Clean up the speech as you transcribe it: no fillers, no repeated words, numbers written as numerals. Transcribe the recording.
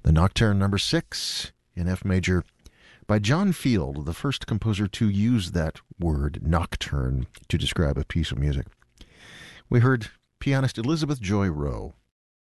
The Nocturne number 6 in F major by John Field, the first composer to use that word, nocturne, to describe a piece of music. We heard pianist Elizabeth Joy Rowe